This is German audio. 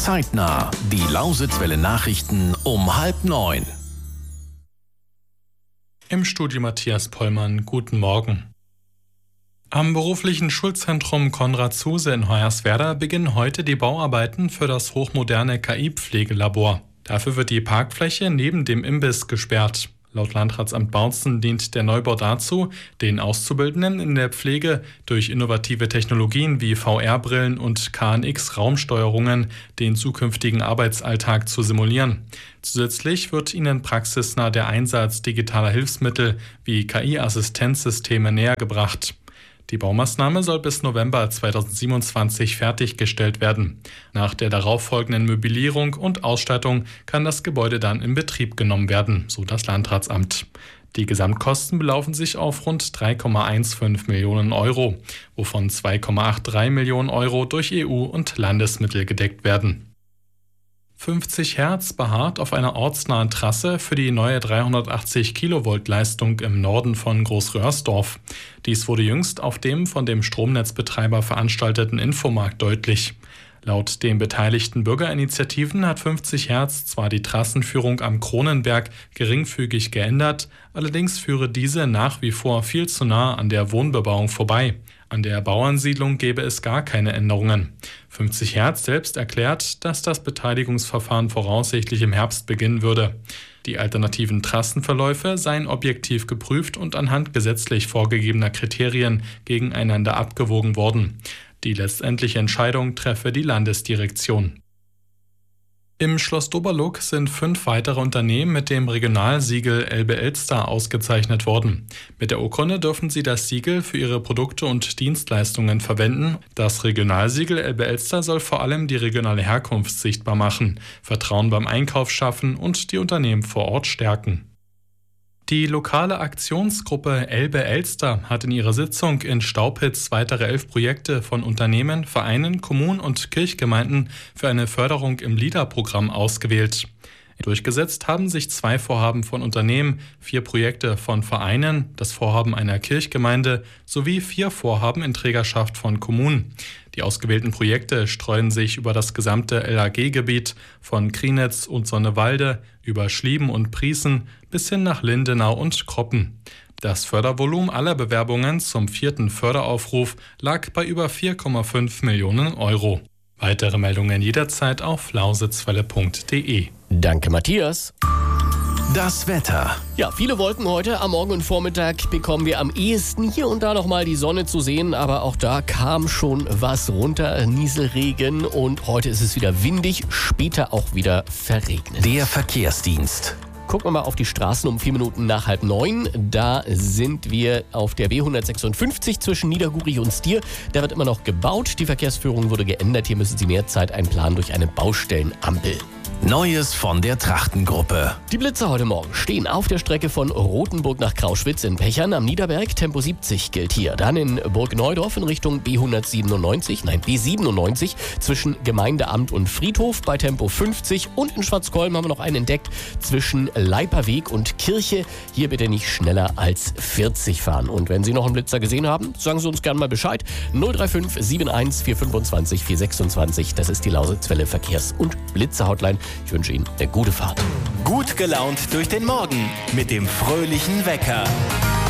Zeitnah. Die Lausitzwelle Nachrichten um 8:30. Im Studio Matthias Pollmann, guten Morgen. Am beruflichen Schulzentrum Konrad Zuse in Hoyerswerda beginnen heute die Bauarbeiten für das hochmoderne KI-Pflegelabor. Dafür wird die Parkfläche neben dem Imbiss gesperrt. Laut Landratsamt Bautzen dient der Neubau dazu, den Auszubildenden in der Pflege durch innovative Technologien wie VR-Brillen und KNX-Raumsteuerungen den zukünftigen Arbeitsalltag zu simulieren. Zusätzlich wird ihnen praxisnah der Einsatz digitaler Hilfsmittel wie KI-Assistenzsysteme nähergebracht. Die Baumaßnahme soll bis November 2027 fertiggestellt werden. Nach der darauffolgenden Möblierung und Ausstattung kann das Gebäude dann in Betrieb genommen werden, so das Landratsamt. Die Gesamtkosten belaufen sich auf rund 3,15 Millionen Euro, wovon 2,83 Millionen Euro durch EU- und Landesmittel gedeckt werden. 50 Hertz beharrt auf einer ortsnahen Trasse für die neue 380 Kilovolt Leistung im Norden von Großröhrsdorf. Dies wurde jüngst auf dem von dem Stromnetzbetreiber veranstalteten Infomarkt deutlich. Laut den beteiligten Bürgerinitiativen hat 50 Hertz zwar die Trassenführung am Kronenberg geringfügig geändert, allerdings führe diese nach wie vor viel zu nah an der Wohnbebauung vorbei. An der Bauernsiedlung gäbe es gar keine Änderungen. 50 Hertz selbst erklärt, dass das Beteiligungsverfahren voraussichtlich im Herbst beginnen würde. Die alternativen Trassenverläufe seien objektiv geprüft und anhand gesetzlich vorgegebener Kriterien gegeneinander abgewogen worden. Die letztendliche Entscheidung treffe die Landesdirektion. Im Schloss Doberluck sind 5 weitere Unternehmen mit dem Regionalsiegel Elbe-Elster ausgezeichnet worden. Mit der Urkunde dürfen sie das Siegel für ihre Produkte und Dienstleistungen verwenden. Das Regionalsiegel Elbe-Elster soll vor allem die regionale Herkunft sichtbar machen, Vertrauen beim Einkauf schaffen und die Unternehmen vor Ort stärken. Die lokale Aktionsgruppe Elbe-Elster hat in ihrer Sitzung in Staupitz weitere 11 Projekte von Unternehmen, Vereinen, Kommunen und Kirchgemeinden für eine Förderung im LEADER-Programm ausgewählt. Durchgesetzt haben sich 2 Vorhaben von Unternehmen, 4 Projekte von Vereinen, das Vorhaben einer Kirchgemeinde sowie 4 Vorhaben in Trägerschaft von Kommunen. Die ausgewählten Projekte streuen sich über das gesamte LAG-Gebiet von Krienitz und Sonnewalde über Schlieben und Prießen bis hin nach Lindenau und Kroppen. Das Fördervolumen aller Bewerbungen zum 4. Förderaufruf lag bei über 4,5 Millionen Euro. Weitere Meldungen jederzeit auf lausitzwelle.de. Danke, Matthias. Das Wetter. Ja, viele Wolken heute. Am Morgen und Vormittag bekommen wir am ehesten hier und da noch mal die Sonne zu sehen. Aber auch da kam schon was runter, Nieselregen. Und heute ist es wieder windig, später auch wieder verregnet. Der Verkehrsdienst. Gucken wir mal auf die Straßen um 4 Minuten nach 8:30. Da sind wir auf der B156 zwischen Niedergurich und Stier. Da wird immer noch gebaut. Die Verkehrsführung wurde geändert. Hier müssen Sie mehr Zeit einplanen durch eine Baustellenampel. Neues von der Trachtengruppe. Die Blitzer heute Morgen stehen auf der Strecke von Rothenburg nach Krauschwitz in Pechern am Niederberg. Tempo 70 gilt hier. Dann in Burgneudorf in Richtung B97 zwischen Gemeindeamt und Friedhof bei Tempo 50. Und in Schwarzkolm haben wir noch einen entdeckt zwischen Leiperweg und Kirche. Hier bitte nicht schneller als 40 fahren. Und wenn Sie noch einen Blitzer gesehen haben, sagen Sie uns gerne mal Bescheid. 035 71 425 426. Das ist die Lausitzwelle Verkehrs- und Blitzer-Hotline. Ich wünsche Ihnen eine gute Fahrt. Gut gelaunt durch den Morgen mit dem fröhlichen Wecker.